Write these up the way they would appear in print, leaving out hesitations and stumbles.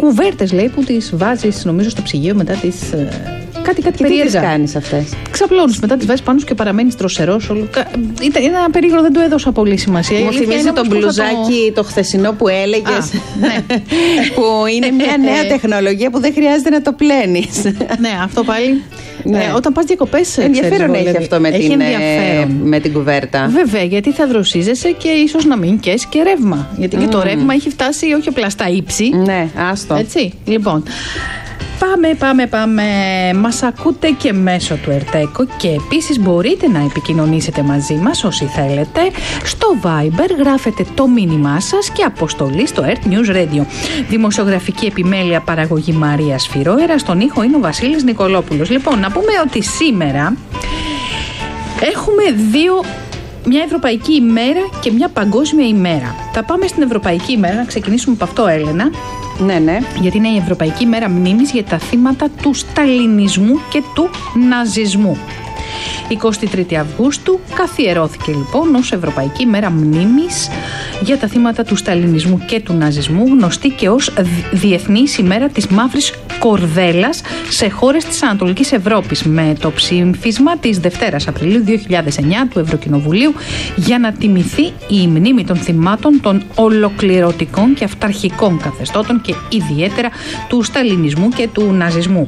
κουβέρτες, λέει, που τις βάζεις, νομίζω, στο ψυγείο μετά τις. Κάτι και περίεργα. Τι τις κάνεις αυτές? Ξαπλώνεις, μετά τις βάζεις πάνω σου και παραμένεις τροσερός. Ήταν ένα περίεργο, δεν του έδωσα πολύ σημασία. Μου θυμίζει το μπλουζάκι το χθεσινό που έλεγες. Ναι. Που είναι μια νέα τεχνολογία που δεν χρειάζεται να το πλένεις. Ναι, αυτό πάλι. Ναι. Όταν πας διακοπές. Ενδιαφέρον έχει αυτό με την κουβέρτα. Βέβαια, γιατί θα δροσίζεσαι και ίσως να μην καίς και ρεύμα. Γιατί και το ρεύμα έχει φτάσει όχι απλά στα ύψη. Ναι, άστο. Έτσι, λοιπόν. Πάμε. Μας ακούτε και μέσω του Ερτέκο και επίσης μπορείτε να επικοινωνήσετε μαζί μας όσοι θέλετε. Στο Viber γράφετε το μήνυμά σας και αποστολή στο Earth News Radio. Δημοσιογραφική επιμέλεια, παραγωγή Μαρία Σφυρόερα. Στον ήχο είναι ο Βασίλης Νικολόπουλος. Λοιπόν, να πούμε ότι σήμερα έχουμε μια Ευρωπαϊκή ημέρα και μια Παγκόσμια ημέρα. Θα πάμε στην Ευρωπαϊκή ημέρα, να ξεκινήσουμε από αυτό, Έλενα. Ναι. Γιατί είναι η Ευρωπαϊκή ημέρα μνήμης για τα θύματα του σταλινισμού και του ναζισμού. 23 Αυγούστου καθιερώθηκε λοιπόν ως Ευρωπαϊκή ημέρα μνήμης για τα θύματα του σταλινισμού και του ναζισμού, γνωστή και ως Διεθνής ημέρα της μαύρης κορδέλας σε χώρες της Ανατολικής Ευρώπης, με το ψήφισμα της Δευτέρας Απριλίου 2009 του Ευρωκοινοβουλίου για να τιμηθεί η μνήμη των θυμάτων των ολοκληρωτικών και αυταρχικών καθεστώτων και ιδιαίτερα του σταλινισμού και του ναζισμού.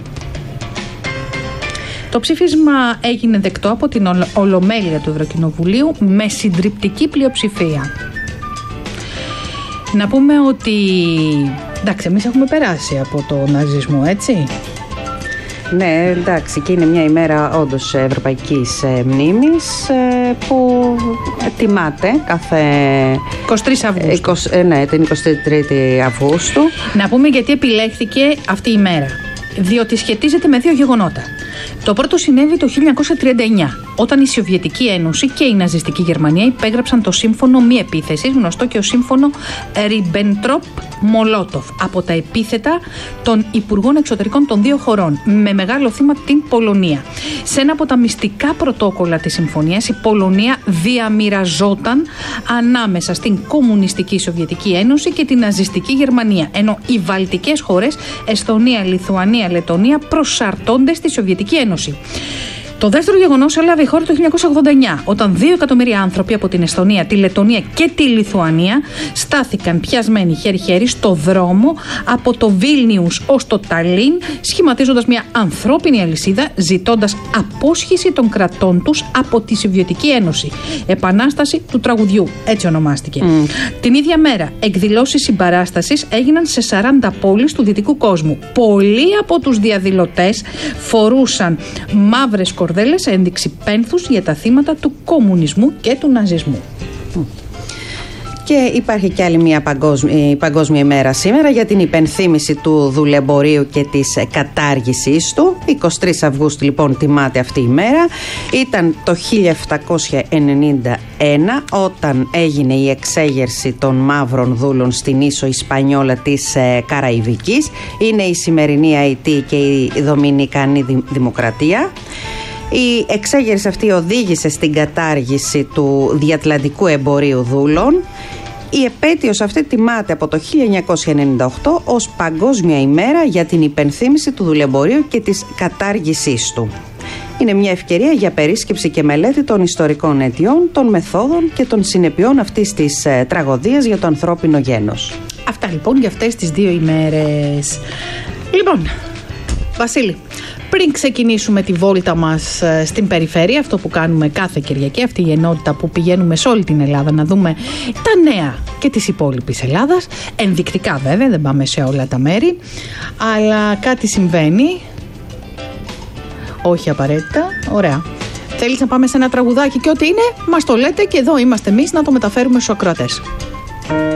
Το ψήφισμα έγινε δεκτό από την Ολομέλεια του Ευρωκοινοβουλίου με συντριπτική πλειοψηφία. Να πούμε ότι, εντάξει, εμείς έχουμε περάσει από το ναζισμό, έτσι. Ναι, εντάξει, και είναι μια ημέρα όντως ευρωπαϊκής μνήμης που τιμάται κάθε 23 Αυγούστου. Ναι, την 23η Αυγούστου. Να πούμε γιατί επιλέχθηκε αυτή η ημέρα. Διότι σχετίζεται με δύο γεγονότα. Το πρώτο συνέβη το 1939, όταν η Σοβιετική Ένωση και η ναζιστική Γερμανία υπέγραψαν το σύμφωνο μη επίθεσης, γνωστό και ως σύμφωνο Ριμπεντροπ-Μολότοφ, από τα επίθετα των Υπουργών Εξωτερικών των δύο χωρών, με μεγάλο θύμα την Πολωνία. Σε ένα από τα μυστικά πρωτόκολλα της συμφωνίας, η Πολωνία διαμοιραζόταν ανάμεσα στην Κομμουνιστική Σοβιετική Ένωση και την ναζιστική Γερμανία, ενώ οι βαλτικές χώρες, Εσθονία, Λιθουανία, Λετονία, προσαρτώνται στη Σοβιετική Ένωση. Το δεύτερο γεγονός έλαβε η χώρα το 1989, όταν 2 εκατομμύρια άνθρωποι από την Εσθονία, τη Λετονία και τη Λιθουανία στάθηκαν πιασμένοι χέρι-χέρι στο δρόμο από το Βίλνιους ως το Ταλίν, σχηματίζοντας μια ανθρώπινη αλυσίδα, ζητώντας απόσχηση των κρατών τους από τη Σοβιετική Ένωση. Επανάσταση του τραγουδιού, έτσι ονομάστηκε. Την ίδια μέρα, εκδηλώσεις συμπαράστασης έγιναν σε 40 πόλεις του δυτικού κόσμου. Πολλοί από τους διαδηλωτές φορούσαν μαύρες κορδέλες, ένδειξη πένθους για τα θύματα του κομμουνισμού και του ναζισμού. Και υπάρχει και άλλη μια παγκόσμια ημέρα σήμερα για την υπενθύμηση του δουλεμπορίου και της κατάργησης του. 23 Αυγούστου λοιπόν τιμάται αυτή η μέρα. Ήταν το 1791 όταν έγινε η εξέγερση των μαύρων δούλων στην ίσο Ισπανιόλα της Καραϊβικής. Είναι η σημερινή Αϊτή και η Δομινικανή Δημοκρατία. Η εξέγερση αυτή οδήγησε στην κατάργηση του διατλαντικού εμπορίου δούλων. Η επέτειος αυτή τιμάται από το 1998 ως Παγκόσμια ημέρα για την υπενθύμηση του δουλεμπορίου και της κατάργησής του. Είναι μια ευκαιρία για περίσκεψη και μελέτη των ιστορικών αιτιών, των μεθόδων και των συνεπειών αυτής της τραγωδίας για το ανθρώπινο γένος. Αυτά λοιπόν για αυτές τις δύο ημέρες. Λοιπόν, Βασίλη, πριν ξεκινήσουμε τη βόλτα μας στην περιφέρεια, αυτό που κάνουμε κάθε Κυριακή, αυτή η ενότητα που πηγαίνουμε σε όλη την Ελλάδα να δούμε τα νέα και της υπόλοιπης Ελλάδας, ενδεικτικά βέβαια, δεν πάμε σε όλα τα μέρη, αλλά κάτι συμβαίνει, όχι απαραίτητα, ωραία. Θέλεις να πάμε σε ένα τραγουδάκι και ό,τι είναι, μας το λέτε και εδώ είμαστε εμείς να το μεταφέρουμε στους ακροατές.